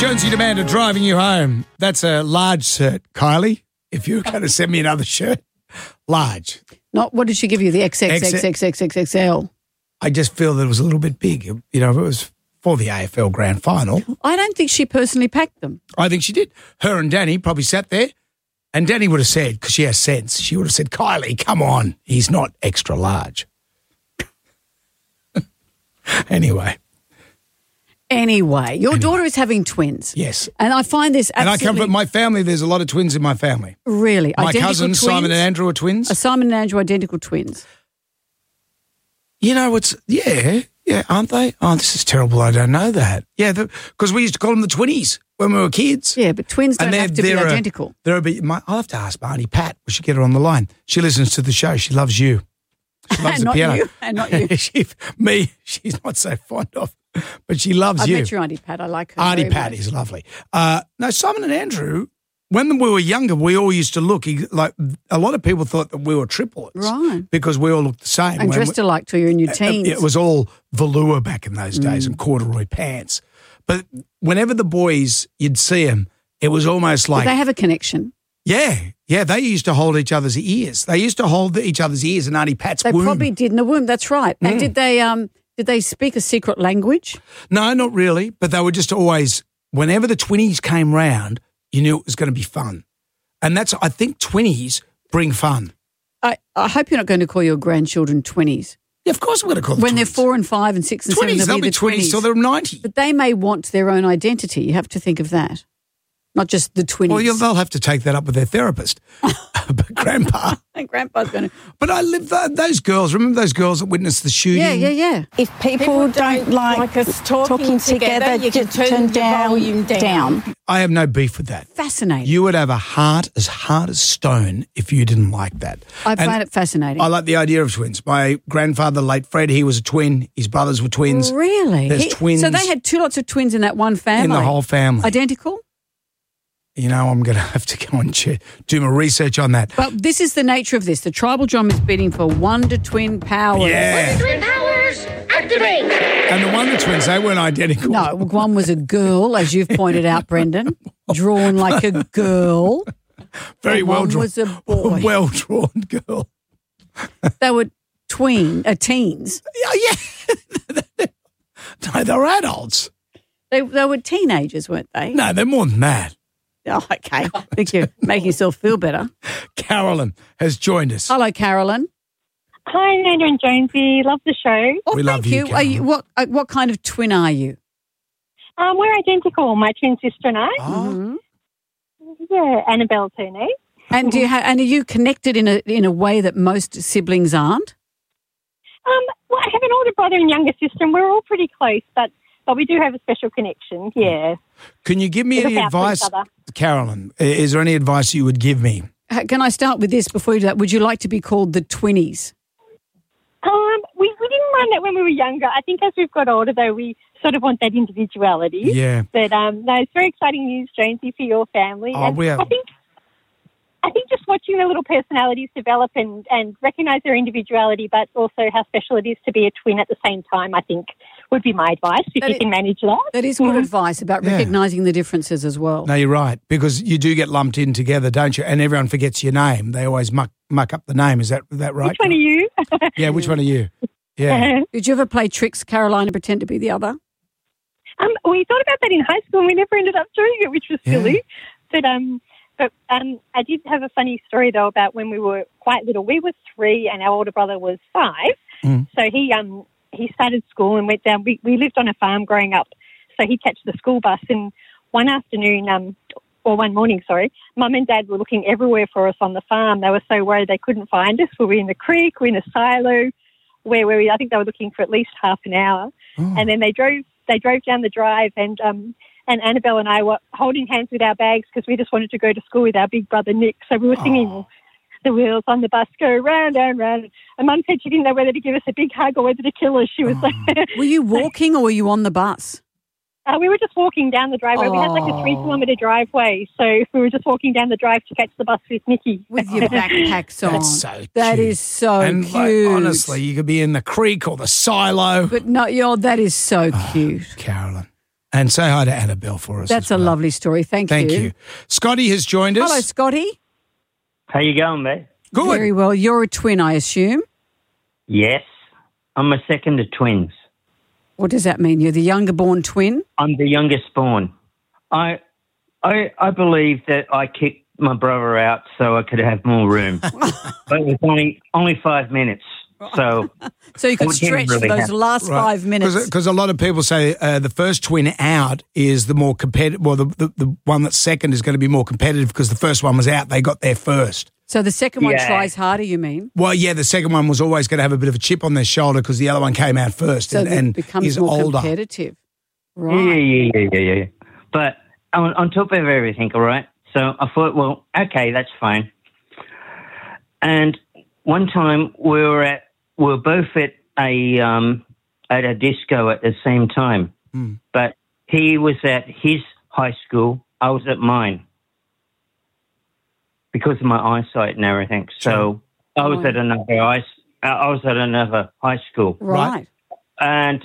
Jonesy Demander driving you home. That's a large shirt, Kylie. If you're going to send me another shirt, large. Not what did she give you? The XXXXXXXL. I just feel that it was a little bit big. You know, if it was for the AFL Grand Final. I don't think she personally packed them. I think she did. Her and Danny probably sat there, and Danny would have said, because she has sense, she would have said, Kylie, come on, he's not extra large. Anyway, your daughter is having twins. Yes. And I find this absolutely... And I come from my family, there's a lot of twins in my family. Really? My Identical cousins, twins? Simon and Andrew, are twins. Simon and Andrew, identical twins. You know, aren't they? Oh, this is terrible, I don't know that. Yeah, because we used to call them the twinnies when we were kids. Yeah, but twins don't have to be identical. I'll have to ask my Auntie Pat. We should get her on the line. She listens to the show. She loves you. She loves the piano. And not you. She's not so fond of, but she loves you. I met your Auntie Pat. I like her. Auntie Pat is lovely. No, Simon and Andrew, when we were younger, we all used to look like a lot of people thought that we were triplets. Right. Because we all looked the same. And dressed alike till you're in your teens. It was all velour back in those days and corduroy pants. But whenever the boys, you'd see them, it was almost like... Did they have a connection? Yeah, they used to hold each other's ears. They used to hold each other's ears in Auntie Pat's womb. They probably did in the womb, that's right. And did they speak a secret language? No, not really. But they were just always, whenever the twinnies came round, you knew it was going to be fun. And I think twinnies bring fun. I hope you're not going to call your grandchildren twinnies. Yeah, of course I'm going to call them when twinnies. They're 4 and 5 and 6 and 7, they'll be 20s till they're 90. But they may want their own identity. You have to think of that. Not just the twinnies. Well, they'll have to take that up with their therapist. But Grandpa. And Grandpa's going to... But I live those girls. Remember those girls that witnessed the shooting? Yeah. If people don't like us talking together, you can turn the volume down. I have no beef with that. Fascinating. You would have a heart as hard as stone if you didn't like that. I find it fascinating. I like the idea of twins. My grandfather, late Fred, he was a twin. His brothers were twins. Really? There's twins. So they had lots of twins in that one family? In the whole family. Identical? You know, I'm going to have to go and do my research on that. But this is the nature of this. The tribal drum is beating for Wonder Twin powers. Yeah. Wonder Twin powers, activate! And the Wonder Twins, they weren't identical. No, one was a girl, as you've pointed out, Brendan, drawn like a girl. Very well drawn. One was a boy. Well-drawn girl. They were teens. Yeah. No, they were adults. They were teenagers, weren't they? No, they're more than that. Oh, okay. I think you're making yourself feel better. Carolyn has joined us. Hello, Carolyn. Hi, Amanda and Jonesy. Love the show. Oh, we love you. Are you what kind of twin are you? We're identical, my twin sister and I. Oh. Yeah, Annabelle's her name. And are you connected in a way that most siblings aren't? Well, I have an older brother and younger sister, and we're all pretty close, but we do have a special connection. Yeah. Can you give me any advice, Carolyn? Is there any advice you would give me? Can I start with this before you do that? Would you like to be called the twinnies? We didn't mind that when we were younger. I think as we've got older, though, we sort of want that individuality. Yeah. But no, it's very exciting news, Jonesy, for your family. Oh, I think just watching the little personalities develop and recognise their individuality, but also how special it is to be a twin at the same time, I think would be my advice if you can manage that. That is good advice about recognising the differences as well. No, you're right, because you do get lumped in together, don't you? And everyone forgets your name. They always muck up the name. Is that right? Which one are you? Yeah, which one are you? Yeah. Did you ever play tricks, Caroline, and pretend to be the other? We thought about that in high school and we never ended up doing it, which was silly. But I did have a funny story, though, about when we were quite little. We were 3 and our older brother was 5. So he started school and went down. We lived on a farm growing up, so he'd catch the school bus. And one morning, Mum and Dad were looking everywhere for us on the farm. They were so worried they couldn't find us. We were in the creek, we were in a silo, where I think they were looking for at least half an hour. And then they drove down the drive and Annabelle and I were holding hands with our bags because we just wanted to go to school with our big brother Nick. So we were singing The Wheels on the Bus Go Round and Round. And Mum said she didn't know whether to give us a big hug or whether to kill us. She was like... Were you walking or were you on the bus? We were just walking down the driveway. We had like a 3-kilometre driveway. So we were just walking down the drive to catch the bus with Nicky. With your backpacks on. That's so cute. That is so and cute. Like, honestly, you could be in the creek or the silo. But no, that is so cute. Carolyn. And say hi to Annabelle for us. That's a lovely story. Thank you. Scotty has joined us. Hello, Scotty. How you going, mate? Good. Very well. You're a twin, I assume. Yes. I'm a second of twins. What does that mean? You're the younger born twin? I'm the youngest born. I believe that I kicked my brother out so I could have more room. But it was only 5 minutes. So you could stretch really those last 5 minutes. Because a lot of people say the first twin out is the more competitive, well, the one that's second is going to be more competitive because the first one was out. They got there first. So the second one tries harder, you mean? Well, yeah, the second one was always going to have a bit of a chip on their shoulder because the other one came out first So and it becomes is more older. competitive. Right. Yeah. But on top of everything, all right, so I thought, well, okay, that's fine. And one time we were both at a disco at the same time. But he was at his high school, I was at mine because of my eyesight and everything. So I was at another high school. Right. And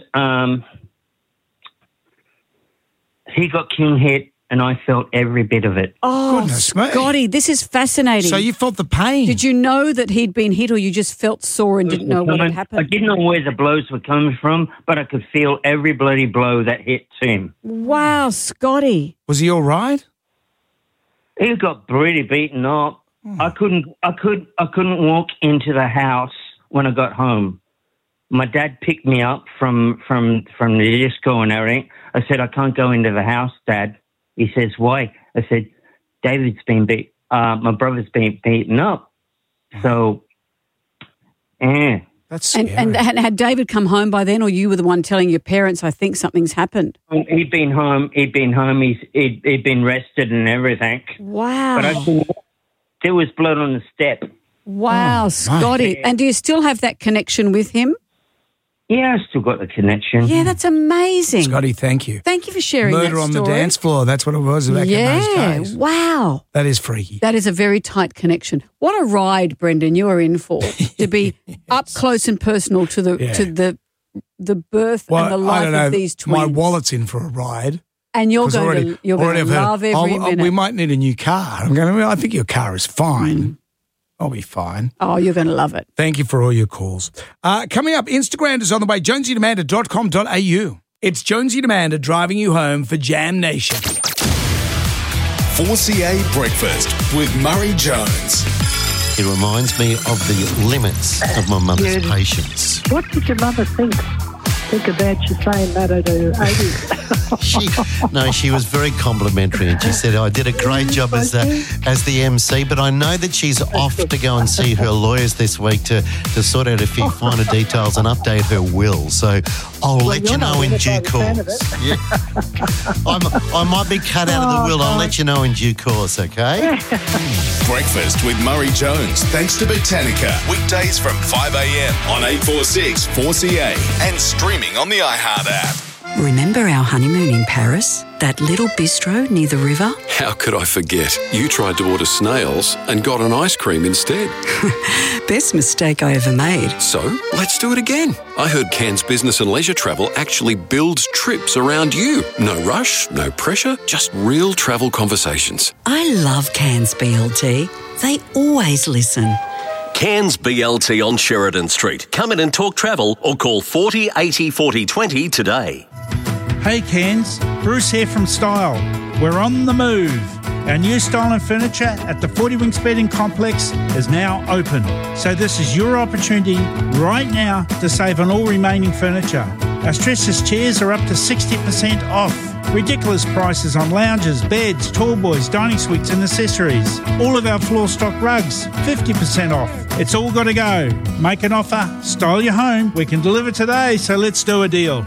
he got king hit and I felt every bit of it. Oh, Goodness me. Scotty, this is fascinating. So you felt the pain. Did you know that he'd been hit or you just felt sore and didn't know what had I happened? didn't know where the blows were coming from, but I could feel every bloody blow that hit him. Wow, Scotty. Was he all right? He got pretty beaten up. I couldn't walk into the house when I got home. My dad picked me up from the disco and everything. I said, I can't go into the house, Dad. He says, why? I said, my brother's been beaten up. So, yeah. That's scary. And had David come home by then or you were the one telling your parents, I think something's happened? He'd been home. He'd been rested and everything. Wow. But there was blood on the step. Wow, Scotty. And do you still have that connection with him? Yeah, I still got the connection. Yeah, that's amazing. Scotty, thank you. Thank you for sharing that Murder story. on the dance floor. That's what it was back in those days. Wow. That is freaky. That is a very tight connection. What a ride, Brendan, you are in for, to be up close and personal to the birth and the life of these twins. My wallet's in for a ride. And you're going to love every minute. We might need a new car. I think your car is fine. I'll be fine. Oh, you're going to love it. Thank you for all your calls. Coming up, Instagram is on the way, jonesyandamanda.com.au. It's Jonesy and Amanda driving you home for Jam Nation. 4CA Breakfast with Murray Jones. It reminds me of the limits of my mother's patience. What did your mother think about you saying that at her 80s? She was very complimentary and she said, I did a great job as the MC, but I know that she's off to go and see her lawyers this week to sort out a few finer details and update her will. So I'll let you know in due course. Yeah. I might be cut out of the will. I'll let you know in due course, okay? Breakfast with Murray Jones, thanks to Botanica. Weekdays from 5 a.m. on 846 4CA and streaming on the iHeart app. Remember our honeymoon in Paris? That little bistro near the river? How could I forget? You tried to order snails and got an ice cream instead. Best mistake I ever made. So, let's do it again. I heard Cairns Business and Leisure Travel actually builds trips around you. No rush, no pressure, just real travel conversations. I love Cairns BLT. They always listen. Cairns BLT on Sheridan Street. Come in and talk travel or call 40 80 40 20 today. Hey Cairns, Bruce here from Style. We're on the move. Our new Style and Furniture at the 40 Winks Bedding Complex is now open. So this is your opportunity right now to save on all remaining furniture. Our stressless chairs are up to 60% off. Ridiculous prices on lounges, beds, tall boys, dining suites and accessories. All of our floor stock rugs, 50% off. It's all got to go. Make an offer, style your home. We can deliver today, so let's do a deal.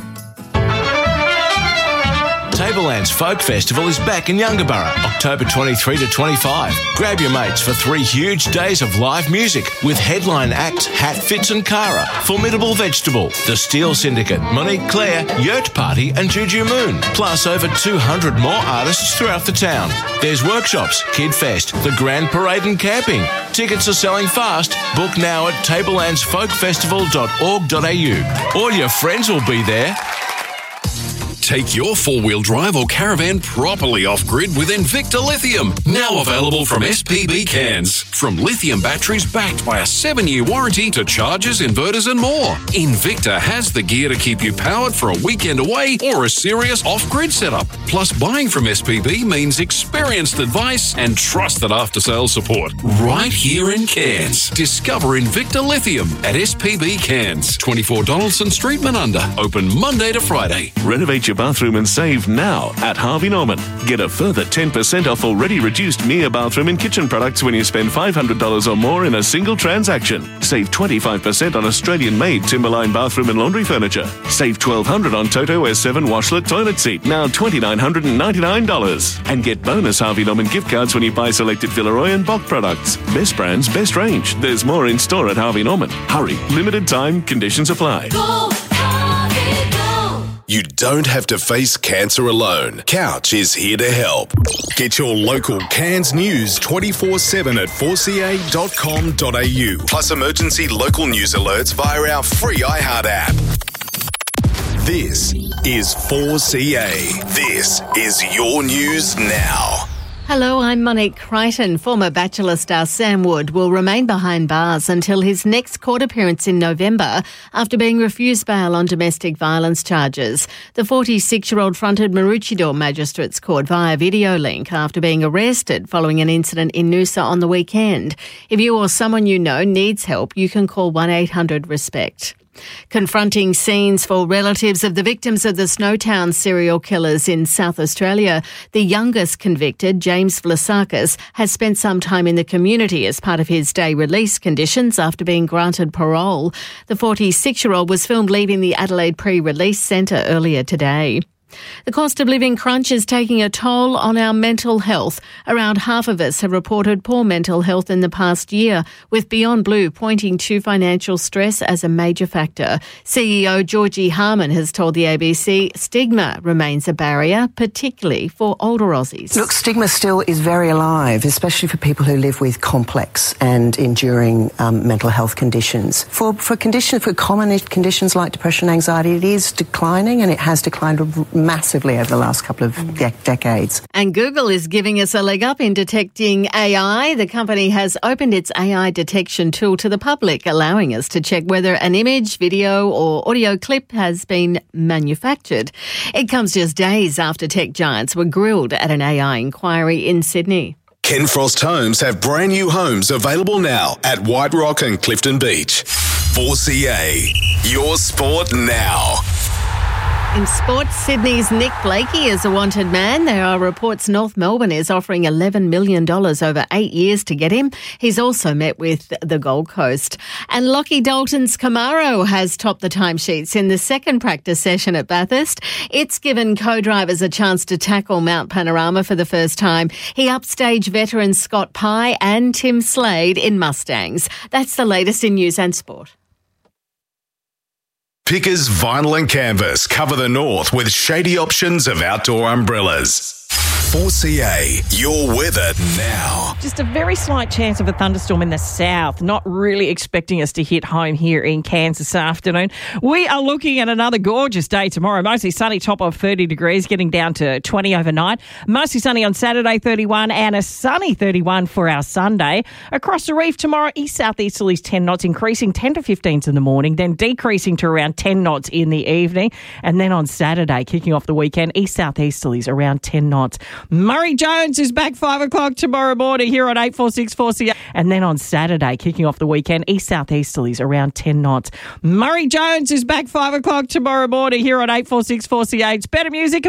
Tablelands Folk Festival is back in Yungaburra, October 23 to 25. Grab your mates for 3 huge days of live music with headline acts Hat Fits and Cara, Formidable Vegetable, The Steel Syndicate, Monique Claire, Yurt Party and Juju Moon, plus over 200 more artists throughout the town. There's workshops, Kid Fest, the Grand Parade and camping. Tickets are selling fast. Book now at tablelandsfolkfestival.org.au. All your friends will be there. Take your four-wheel drive or caravan properly off-grid with Invicta Lithium. Now available from SPB Cairns. From lithium batteries backed by a 7-year warranty to chargers, inverters and more. Invicta has the gear to keep you powered for a weekend away or a serious off-grid setup. Plus, buying from SPB means experienced advice and trusted after-sales support. Right here in Cairns. Discover Invicta Lithium at SPB Cairns. 24 Donaldson Street, Menunda. Open Monday to Friday. Renovate your bathroom and save now at Harvey Norman. Get a further 10% off already reduced Mia bathroom and kitchen products when you spend $500 or more in a single transaction. Save 25% on Australian-made Timberline bathroom and laundry furniture. Save $1,200 on Toto S7 washlet toilet seat, now $2,999. And get bonus Harvey Norman gift cards when you buy selected Villeroy and Bock products. Best brands, best range. There's more in store at Harvey Norman. Hurry, limited time, conditions apply. Go, Harvey, go. You don't have to face cancer alone. Couch is here to help. Get your local Cairns news 24/7 at 4ca.com.au. Plus emergency local news alerts via our free iHeart app. This is 4CA. This is your news now. Hello, I'm Monique Crichton. Former Bachelor star Sam Wood will remain behind bars until his next court appearance in November after being refused bail on domestic violence charges. The 46-year-old fronted Maroochydore Magistrates Court via video link after being arrested following an incident in Noosa on the weekend. If you or someone you know needs help, you can call 1-800-RESPECT. Confronting scenes for relatives of the victims of the Snowtown serial killers in South Australia, the youngest convicted, James Vlasakis, has spent some time in the community as part of his day release conditions after being granted parole. The 46-year-old was filmed leaving the Adelaide Pre-Release Centre earlier today. The cost of living crunch is taking a toll on our mental health. Around half of us have reported poor mental health in the past year, with Beyond Blue pointing to financial stress as a major factor. CEO Georgie Harman has told the ABC stigma remains a barrier, particularly for older Aussies. Look, stigma still is very alive, especially for people who live with complex and enduring mental health conditions. For common conditions like depression and anxiety, it is declining, and it has declined massively over the last couple of decades. And Google is giving us a leg up in detecting AI. The company has opened its AI detection tool to the public, allowing us to check whether an image, video or audio clip has been manufactured. It comes just days after tech giants were grilled at an AI inquiry in Sydney. Ken Frost Homes have brand new homes available now at White Rock and Clifton Beach. 4CA, your sport now. In sports, Sydney's Nick Blakey is a wanted man. There are reports North Melbourne is offering $11 million over 8 years to get him. He's also met with the Gold Coast. And Lockie Dalton's Camaro has topped the timesheets in the second practice session at Bathurst. It's given co-drivers a chance to tackle Mount Panorama for the first time. He upstaged veterans Scott Pye and Tim Slade in Mustangs. That's the latest in news and sport. Pickers Vinyl and Canvas cover the north with shady options of outdoor umbrellas. 4CA, your weather now. Just a very slight chance of a thunderstorm in the south. Not really expecting us to hit home here in Cairns this afternoon. We are looking at another gorgeous day tomorrow. Mostly sunny, top of 30 degrees, getting down to 20 overnight. Mostly sunny on Saturday, 31, and a sunny 31 for our Sunday. Across the reef tomorrow, east-southeasterlies 10 knots, increasing 10 to 15s in the morning, then decreasing to around 10 knots in the evening. And then on Saturday, kicking off the weekend, east-southeasterlies around 10 knots. Murray Jones is back 5 o'clock tomorrow morning here on 846 4CA. And then on Saturday, kicking off the weekend, east-southeasterlies around 10 knots. Murray Jones is back 5 o'clock tomorrow morning here on 846 4CA. It's better music.